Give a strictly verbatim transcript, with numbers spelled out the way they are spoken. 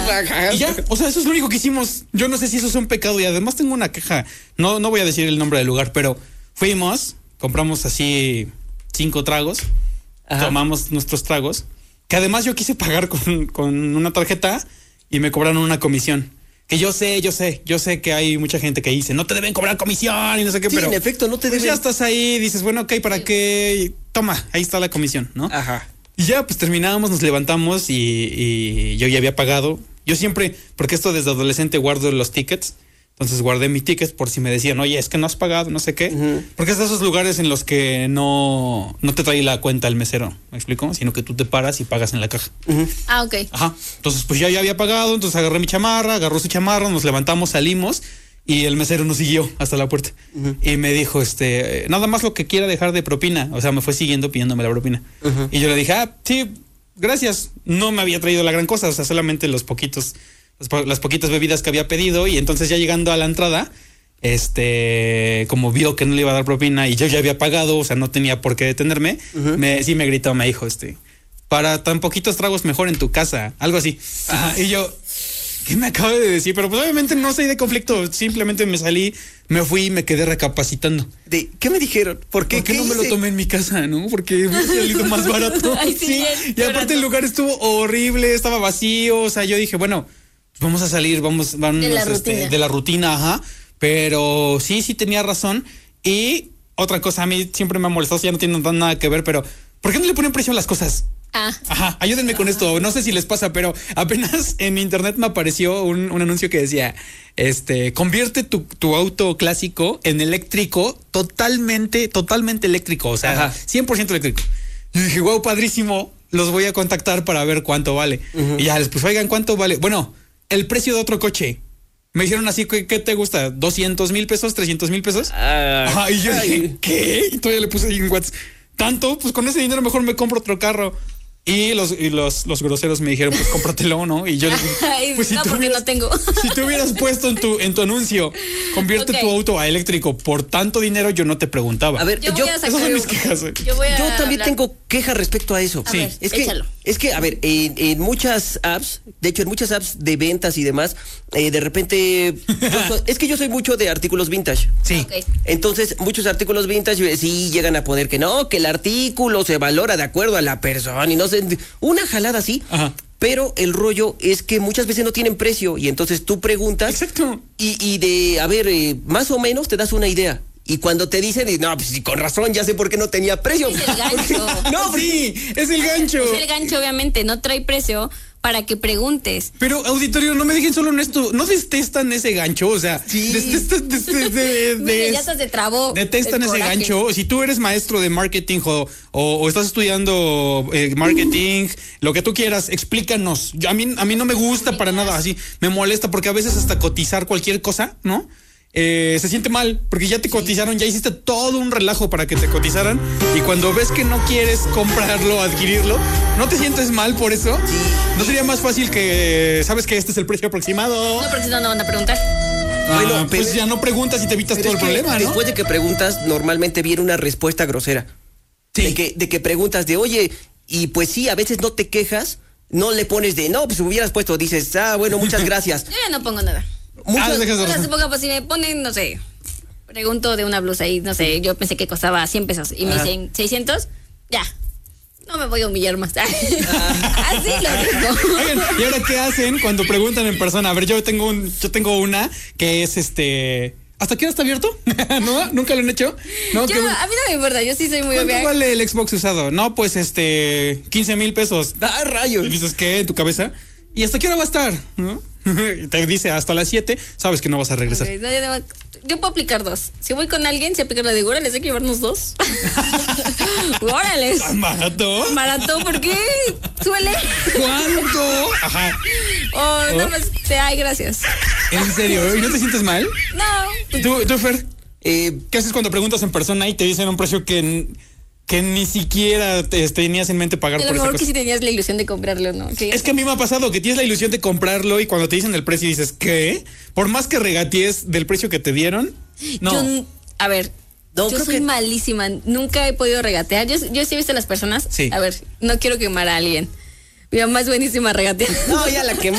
Y ya, o sea, eso es lo único que hicimos. Yo no sé si eso es un pecado y además tengo una queja. No, no voy a decir el nombre del lugar, pero fuimos, compramos así cinco tragos, ajá, tomamos nuestros tragos, que además yo quise pagar con, con una tarjeta y me cobraron una comisión. Que yo sé, yo sé, yo sé que hay mucha gente que dice, no te deben cobrar comisión y no sé qué, sí, pero... en efecto, no te pues deben. ya estás ahí, dices, bueno, ok, ¿para qué? Toma, ahí está la comisión, ¿no? Ajá. Y ya, pues terminamos, nos levantamos y, y yo ya había pagado. Yo siempre, porque esto desde adolescente guardo los tickets, entonces guardé mi ticket por si me decían, oye, es que no has pagado, no sé qué. Uh-huh. Porque es de esos lugares en los que no, no te trae la cuenta el mesero, ¿me explico? Sino que tú te paras y pagas en la caja. Uh-huh. Ah, ok. Ajá. Entonces, pues ya, ya había pagado, entonces agarré mi chamarra, agarró su chamarra, nos levantamos, salimos y el mesero nos siguió hasta la puerta. Uh-huh. Y me dijo, este, nada más lo que quiera dejar de propina. O sea, me fue siguiendo pidiéndome la propina. Uh-huh. Y yo le dije, ah, sí, gracias. No me había traído la gran cosa, o sea, solamente los poquitos... las poquitas bebidas que había pedido y entonces ya llegando a la entrada, este, como vio que no le iba a dar propina y yo ya había pagado, o sea, no tenía por qué detenerme, uh-huh, me, sí me gritó, me dijo, este, para tan poquitos tragos mejor en tu casa, algo así. Ajá, y yo, ¿qué me acaba de decir? Pero pues obviamente no soy de conflicto, simplemente me salí, me fui y me quedé recapacitando. ¿De qué me dijeron? ¿Por qué, ¿Por qué qué no hice? me lo tomé en mi casa, no? Porque me ha salido más barato. Ay, sí, sí. Y aparte el lugar estuvo horrible, estaba vacío, o sea, yo dije, bueno, vamos a salir, vamos, vamos de la este, rutina. de la rutina, ajá. Pero sí, sí tenía razón. Y otra cosa, a mí siempre me ha molestado, ya no tiene nada que ver, pero ¿por qué no le ponen precio a las cosas? Ah. Ajá, ayúdenme con esto. No sé si les pasa, pero apenas en internet me apareció un, un anuncio que decía, este, convierte tu, tu auto clásico en eléctrico, totalmente, totalmente eléctrico, o sea, ajá, cien por ciento eléctrico. Y dije, wow, padrísimo, los voy a contactar para ver cuánto vale. Uh-huh. Y ya les pues, oigan, ¿cuánto vale? Bueno, el precio de otro coche. Me dijeron así, ¿qué, qué te gusta? ¿doscientos mil pesos? ¿trescientos mil pesos? Uh, Ajá, y yo ay. dije, ¿qué? Y todavía le puse ahí en WhatsApp. ¿Tanto? Pues con ese dinero mejor me compro otro carro. Y los, y los, los groseros me dijeron, pues cómpratelo, ¿no? Y yo les dije, pues si no, porque no tengo. Si te hubieras puesto en tu, en tu anuncio, convierte okay. tu auto a eléctrico por tanto dinero, yo no te preguntaba. A ver, yo, yo voy a esas son mis quejas. ¿eh? Yo, voy a yo también hablar. tengo quejas respecto a eso. A sí. ver, es que, échalo. es que, a ver, en, en muchas apps, de hecho, en muchas apps de ventas y demás, eh, de repente, soy, es que yo soy mucho de artículos vintage. Sí. Okay. Entonces, muchos artículos vintage sí llegan a poner que no, que el artículo se valora de acuerdo a la persona y no sé, una jalada así. Ajá. Pero el rollo es que muchas veces no tienen precio y entonces tú preguntas. Exacto. Y, y de, a ver, eh, más o menos te das una idea. Y cuando te dicen, no, pues con razón, ya sé por qué no tenía precio. Es el gancho. No, sí, es el gancho. Es el gancho, obviamente, no trae precio para que preguntes. Pero, auditorio, no me dejen solo en esto. No detestan ese gancho, o sea, sí. detestan, de, de, de, Mire, ya se trabó. Detestan ese gancho. Si tú eres maestro de marketing o, o, o estás estudiando eh, marketing, lo que tú quieras, explícanos. Yo, a mí, a mí no me gusta para nada así. Me molesta porque a veces hasta cotizar cualquier cosa, ¿no? Eh, se siente mal, porque ya te sí. cotizaron, ya hiciste todo un relajo para que te cotizaran y cuando ves que no quieres comprarlo, adquirirlo, ¿no te sientes mal por eso? Sí. ¿No sería más fácil que, sabes que este es el precio aproximado? No, porque si no, no van a preguntar. Ah, bueno, pues pero, ya no preguntas y te evitas todo el problema, ¿no? Después de que preguntas, normalmente viene una respuesta grosera. Sí. De que, de que preguntas de, oye, y pues sí, a veces no te quejas, no le pones de, no, pues hubieras puesto, dices, ah, bueno, muchas gracias. Yo ya no pongo nada. Muchas, ah, de no, supongo, pues si me ponen, no sé, pregunto de una blusa y no sé, yo pensé que costaba cien pesos y me Ajá. dicen seiscientos, ya, no me voy a humillar más. Ah. Así lo digo. Oigan, ¿y ahora qué hacen cuando preguntan en persona? A ver, yo tengo un, yo tengo una que es este. ¿Hasta qué hora está abierto? ¿No? ¿Nunca lo han hecho? No, yo, a mí no me importa, yo sí soy muy obvia. ¿Cuánto vale el Xbox usado? No, pues este, quince mil pesos. ¡Ah, rayos! Y dices, ¿qué? ¿En tu cabeza? ¿Y hasta qué hora va a estar? ¿No? Y te dice hasta las siete, sabes que no vas a regresar. Okay, no, yo, yo puedo aplicar dos. Si voy con alguien, se aplica la de órale, hay que llevarnos dos. ¡Órale! ¿Barato? ¿Barato? ¿Por qué? Suele. ¿Cuánto? Ajá. Oh, ¿Oh? No más te ay, gracias. ¿En serio? ¿Y no te sientes mal? No. ¿Tú, tú Fer? Eh, ¿Qué haces cuando preguntas en persona y te dicen un precio que... que ni siquiera te, tenías en mente pagar por esa cosa? A lo mejor que sí tenías la ilusión de comprarlo, ¿no? Sí. Es que a mí me ha pasado que tienes la ilusión de comprarlo y cuando te dicen el precio dices, ¿qué? Por más que regatees del precio que te dieron, no. Yo, a ver, no, yo soy que... malísima, nunca he podido regatear. Yo, yo sí he visto a las personas, sí. A ver, no quiero quemar a alguien. Mi mamá es buenísima regateando. No, ya la quemó.